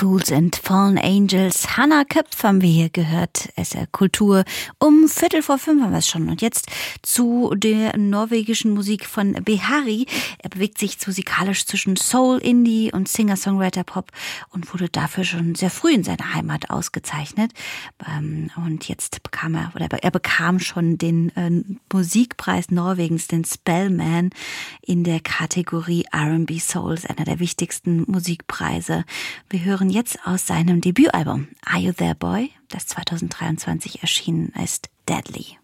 Fools and Fallen Angels. Hannah Köpf haben wir hier gehört. SR Kultur. Um 4:45 haben wir es schon. Und jetzt zu der norwegischen Musik von Behari. Er bewegt sich musikalisch zwischen Soul, Indie und Singer-Songwriter-Pop und wurde dafür schon sehr früh in seiner Heimat ausgezeichnet. Und jetzt er bekam schon den Musikpreis Norwegens, den Spellemann, in der Kategorie R&B Souls, einer der wichtigsten Musikpreise. Wir hören jetzt aus seinem Debütalbum Are You There Boy, das 2023 erschienen ist, Deadly.